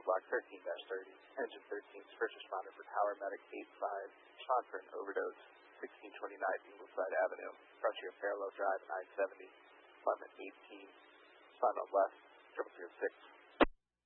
Block 13-30. Engine 13's first responder for Tower Medic 85, shot for an overdose, 1629 Ingleside Avenue, Frontier Parallel Drive, I-70, Apartment 18, Spinal West, 0006.